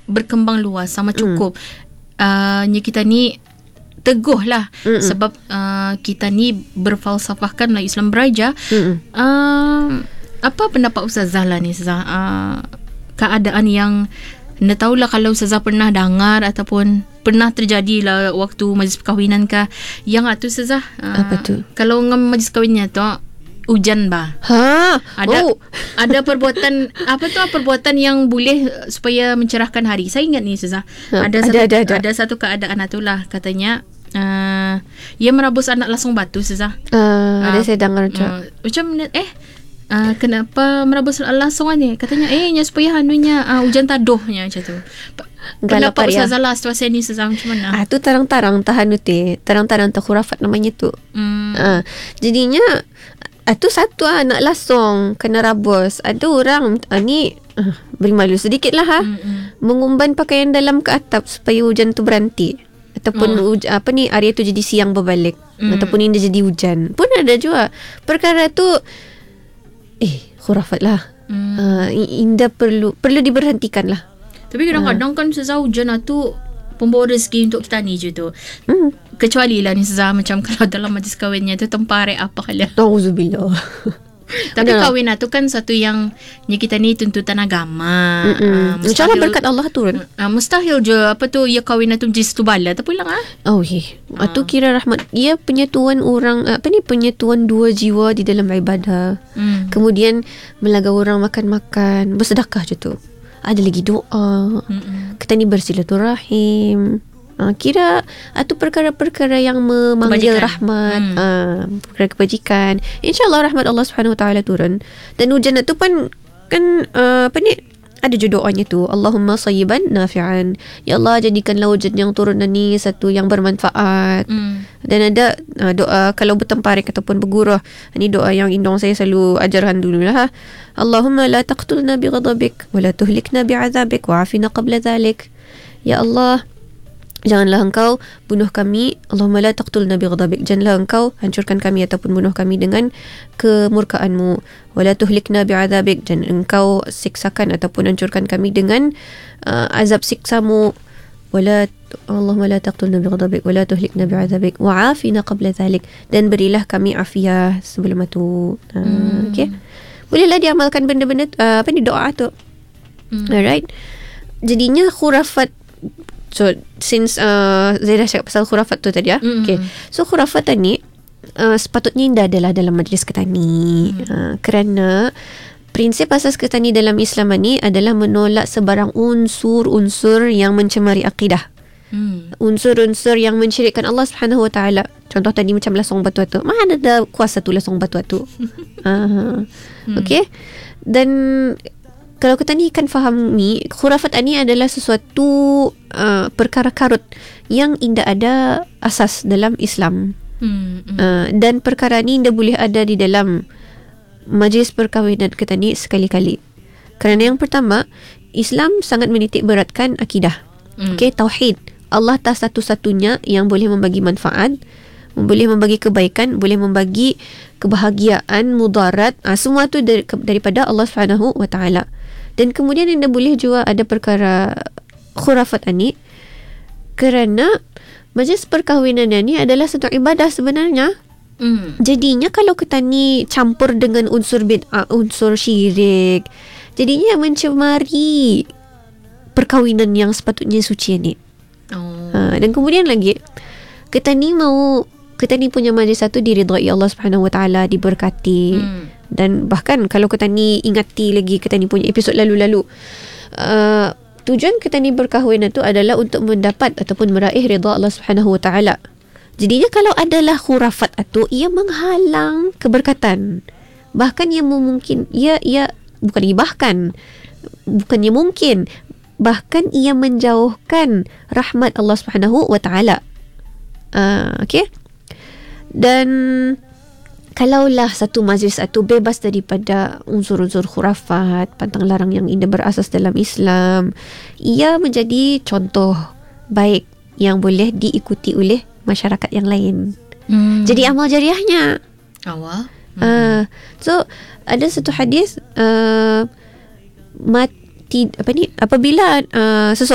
berkembang luas, sama cukup. Kita ni teguh lah. Sebab kita ni berfalsafahkan lah Islam beraja. Apa pendapat Ustazah lah ni, Ustazah? Keadaan yang anda tahulah, kalau Ustazah pernah dengar ataupun pernah terjadi lah waktu majlis perkahwinan kah, yang tu Ustazah, apa tu? Kalau ngam majlis kahwinnya tu hujan bah. Ada perbuatan perbuatan yang boleh supaya mencerahkan hari. Saya ingat ni Ustazah. Ada satu keadaan itulah katanya ia merabus anak lasung batu Ustazah. Ada saya dengar macam kenapa merabus lasung ni? Katanya supaya hujan taduhnya macam tu. Pendapat Ustazah lah situasi ni Ustazah macam mana? Tu tarang-tarang tarang-tarang khurafat namanya tu. Jadinya tu satu anak lasong kena rabus. Ada orang ni beri malu sedikit lah mengumban pakaian dalam ke atap supaya hujan tu berhenti, ataupun area tu jadi siang berbalik, ataupun ini jadi hujan pun ada juga. Perkara tu khurafat lah. Indah perlu diberhentikan lah. Tapi kadang-kadang kan Ustazah, hujan tu pembawa rezeki untuk kita ni je tu. Kecuali lah ni Ustazah, macam kalau dalam majlis kahwinnya tu tempare apa kala. Auzubillah. Tapi kahwin tu kan satu yang kita ni tuntutan agama. InsyaAllah berkat Allah turun. Mustahil je ya kahwin tu jadi satu bala tak pulang tu kira rahmat. Ia penyatuan orang, penyatuan dua jiwa di dalam ibadah. Kemudian melaga orang makan-makan, bersedekah je tu. Ada lagi doa. Kita ni bersilaturahim. Kira itu perkara-perkara yang memanggil rahmat, perkara kebajikan. InsyaAllah rahmat Allah Subhanahu Wa Taala turun. Dan hujan itu pun kan ada je doanya tu, Allahumma sayyiban nafi'an. Ya Allah, jadikanlah hujan yang turun ni satu yang bermanfaat. Dan ada doa kalau bertemparik ataupun bergurau. Ini doa yang indong saya selalu ajarkan dulu lah. Allahumma la taqtulna bi ghadabik wa la tuhlikna bi 'adzabik wa 'afina qabla dhalik. Ya Allah, janganlah engkau bunuh kami. Allahumma la taqtulna bi ghadabik. Janganlah engkau hancurkan kami ataupun bunuh kami dengan kemurkaanmu. Wala tuhlikna bi 'adzabik. Jangan engkau siksakan ataupun hancurkan kami dengan azab siksamu. Allahumma la taqtulna bi ghadabik wala tuhlikna bi 'adzabik wa 'afina qabla dhalik. Dan berilah kami afiah sebelum itu. Okey. Bolehlah diamalkan benda-benda doa tu. Alright. Jadinya khurafat. So since Zaidah cakap pasal khurafat tu tadi okay. So khurafat ni sepatutnya tidak adalah dalam majlis ketani. Kerana prinsip asas ketani dalam Islam ni adalah menolak sebarang unsur-unsur yang mencemari akidah. Unsur-unsur yang mensyirikkan Allah Subhanahu Wa Taala. Contoh tadi macam lasong batu tu. Mana ada kuasa tu lasong batu tu. Okay. Dan kalau kita ni kan faham ni, khurafat ni adalah sesuatu perkara karut yang tidak ada asas dalam Islam. Dan perkara ni tidak boleh ada di dalam majlis perkahwinan kita ni sekali-kali. Kerana yang pertama, Islam sangat menitik beratkan akidah. Okay, tauhid. Allah tak satu-satunya yang boleh membagi manfaat, boleh membagi kebaikan, boleh membagi kebahagiaan, mudarat. Semua tu daripada Allah Subhanahu Wa Taala. Dan kemudian anda boleh juga ada perkara khurafat ni kerana majlis perkahwinan ni adalah satu ibadah sebenarnya. Jadinya kalau kita ni campur dengan unsur bid'ah, unsur syirik, jadinya mencemari perkahwinan yang sepatutnya suci ni. Dan kemudian lagi kita ni punya majlis satu diridai Allah Subhanahu Wa Taala, diberkati. Dan bahkan kalau kita ni ingati lagi kita ni punya episod lalu-lalu, tujuan kita ni berkahwin itu adalah untuk mendapat ataupun meraih ridha Allah Subhanahu Wa Taala. Jadinya kalau adalah khurafat itu, ia menghalang keberkatan. Bahkan ia mungkin bukannya mungkin, bahkan ia menjauhkan rahmat Allah Subhanahu Wa Taala. Okay. Dan kalaulah satu majlis itu bebas daripada unsur-unsur khurafat, pantang larang yang tidak berasas dalam Islam, ia menjadi contoh baik yang boleh diikuti oleh masyarakat yang lain. Jadi amal jariahnya. So ada satu hadis apabila seseorang